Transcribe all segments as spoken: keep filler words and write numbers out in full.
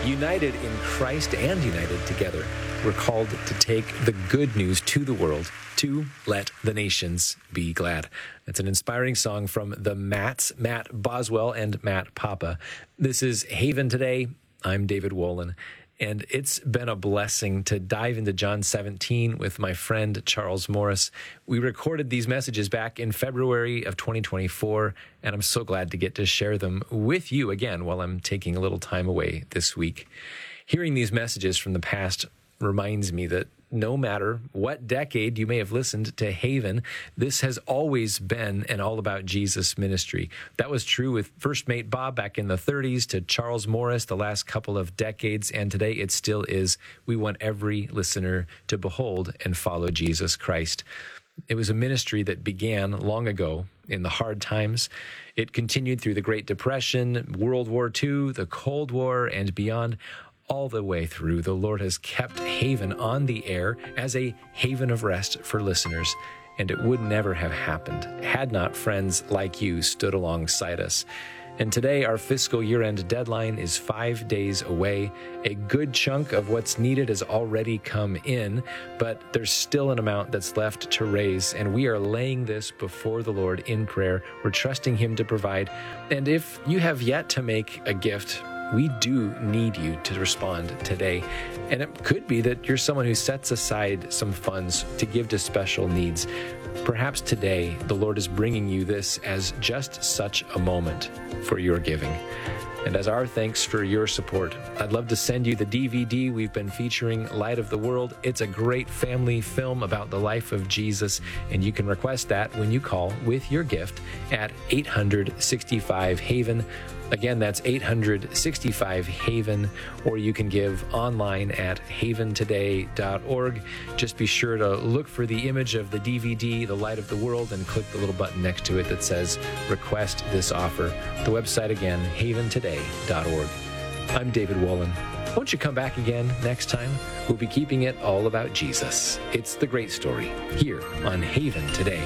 United in Christ and united together, we're called to take the good news to the world, to let the nations be glad. That's an inspiring song from the Matts, Matt Boswell and Matt Papa. This is Haven Today. I'm David Wolin, and it's been a blessing to dive into John seventeen with my friend Charles Morris. We recorded these messages back in February of twenty twenty-four, and I'm so glad to get to share them with you again while I'm taking a little time away this week. Hearing these messages from the past reminds me that no matter what decade you may have listened to Haven, this has always been an all about Jesus ministry. That was true with First Mate Bob back in the thirties to Charles Morris the last couple of decades, and today it still is. We want every listener to behold and follow Jesus Christ. It was a ministry that began long ago in the hard times. It continued through the Great Depression, World War Two, the Cold War, and beyond. All the way through, the Lord has kept Haven on the air as a haven of rest for listeners, and it would never have happened had not friends like you stood alongside us. And today, our fiscal year-end deadline is five days away. A good chunk of what's needed has already come in, but there's still an amount that's left to raise, and we are laying this before the Lord in prayer. We're trusting Him to provide. And if you have yet to make a gift, we do need you to respond today. And it could be that you're someone who sets aside some funds to give to special needs. Perhaps today, the Lord is bringing you this as just such a moment for your giving. And as our thanks for your support, I'd love to send you the D V D we've been featuring, Light of the World. It's a great family film about the life of Jesus, and you can request that when you call with your gift at eight hundred sixty-five Haven. Again, that's eight hundred sixty-five Haven, or you can give online at haven today dot org. Just be sure to look for the image of the D V D, The Light of the World, and click the little button next to it that says Request This Offer. The website again, haven today dot org. I'm David Wolin. Won't you come back again next time? We'll be keeping it all about Jesus. It's the great story here on Haven Today.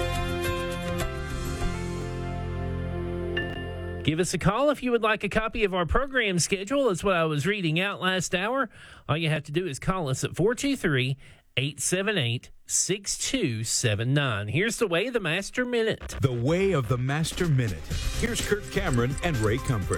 Give us a call if you would like a copy of our program schedule. That's what I was reading out last hour. All you have to do is call us at four two three, eight seven eight, six two seven nine. Here's the Way of the Master Minute. The Way of the Master Minute. Here's Kurt Cameron and Ray Comfort.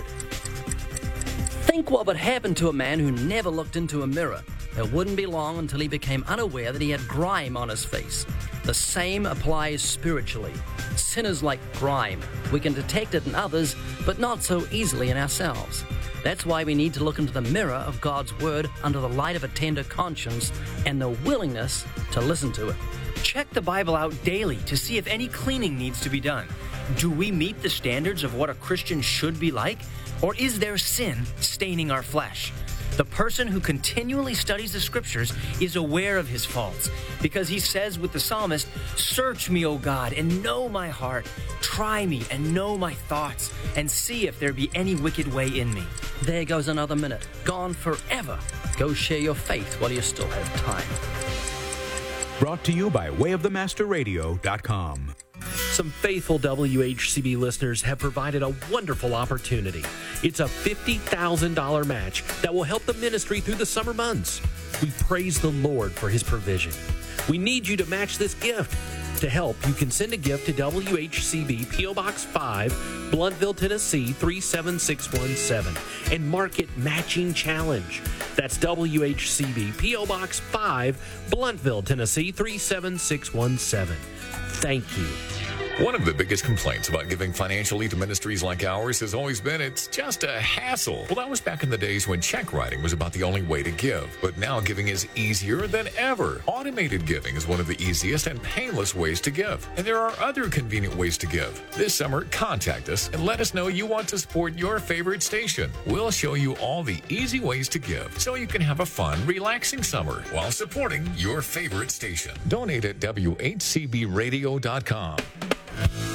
Think what would happen to a man who never looked into a mirror. It wouldn't be long until he became unaware that he had grime on his face. The same applies spiritually. Sin is like grime. We can detect it in others, but not so easily in ourselves. That's why we need to look into the mirror of God's Word under the light of a tender conscience and the willingness to listen to it. Check the Bible out daily to see if any cleaning needs to be done. Do we meet the standards of what a Christian should be like? Or is there sin staining our flesh? The person who continually studies the Scriptures is aware of his faults, because he says with the psalmist, "Search me, O God, and know my heart. Try me and know my thoughts, and see if there be any wicked way in me." There goes another minute, gone forever. Go share your faith while you still have time. Brought to you by way of the master radio dot com. Some faithful W H C B listeners have provided a wonderful opportunity. It's a fifty thousand dollars match that will help the ministry through the summer months. We praise the Lord for His provision. We need you to match this gift. To help, you can send a gift to W H C B P O Box five, Bluntville, Tennessee three seven six one seven and mark it Matching Challenge. That's W H C B P O Box five, Bluntville, Tennessee three seven six one seven. Thank you. One of the biggest complaints about giving financially to ministries like ours has always been it's just a hassle. Well, that was back in the days when check writing was about the only way to give. But now giving is easier than ever. Automated giving is one of the easiest and painless ways to give. And there are other convenient ways to give. This summer, contact us and let us know you want to support your favorite station. We'll show you all the easy ways to give so you can have a fun, relaxing summer while supporting your favorite station. Donate at W H C B radio dot com.